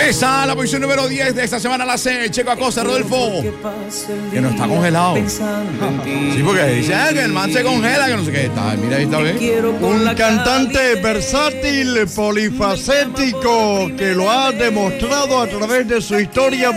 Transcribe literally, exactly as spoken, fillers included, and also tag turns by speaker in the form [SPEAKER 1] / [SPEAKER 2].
[SPEAKER 1] Esa es la posición número diez de esta semana, la hace Checo Acosta, Rodolfo. Que no está congelado. Sí, porque dice ah, que el man se congela, que no sé qué. Está, mira, ahí está bien.
[SPEAKER 2] Un cantante versátil, polifacético, que lo ha demostrado a través de su historia